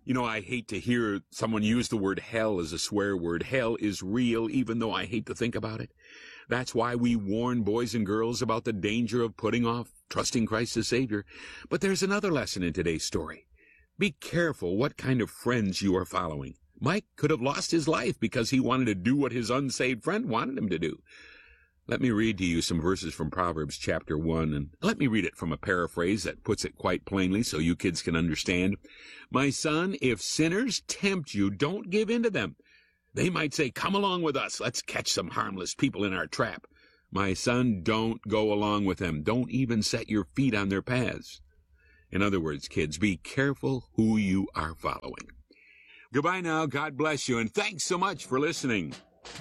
You know, I hate to hear someone use the word hell as a swear word. Hell is real, even though I hate to think about it. That's why we warn boys and girls about the danger of putting off trusting Christ as Savior. But there's another lesson in today's story. Be careful what kind of friends you are following. Mike could have lost his life because he wanted to do what his unsaved friend wanted him to do. Let me read to you some verses from Proverbs chapter 1, and let me read it from a paraphrase that puts it quite plainly so you kids can understand. My son, if sinners tempt you, don't give in to them. They might say, come along with us. Let's catch some harmless people in our trap. My son, don't go along with them. Don't even set your feet on their paths. In other words, kids, be careful who you are following. Goodbye now. God bless you, and thanks so much for listening.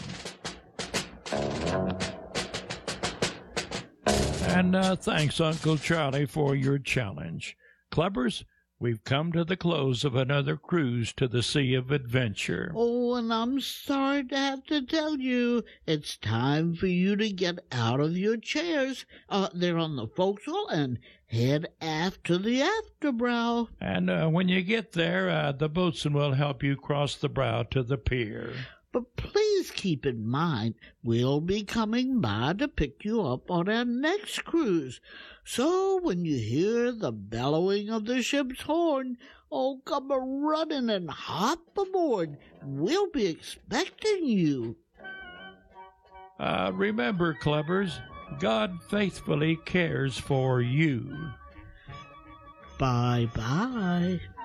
And thanks, Uncle Charlie, for your challenge. Clubbers, we've come to the close of another cruise to the Sea of Adventure. Oh, and I'm sorry to have to tell you, it's time for you to get out of your chairs. They're on the forecastle and head aft to the afterbrow. And when you get there, the boatswain will help you cross the brow to the pier. But please keep in mind, we'll be coming by to pick you up on our next cruise. So when you hear the bellowing of the ship's horn, come a-running and hop aboard. We'll be expecting you. Remember, Clubbers, God faithfully cares for you. Bye-bye.